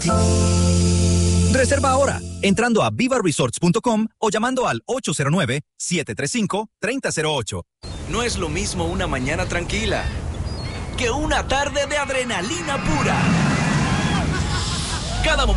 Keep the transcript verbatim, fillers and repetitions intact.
ti. Reserva ahora, entrando a viva resorts punto com o llamando al ocho cero nueve, siete tres cinco, tres cero cero ocho. No es lo mismo una mañana tranquila que una tarde de adrenalina pura. Cada momento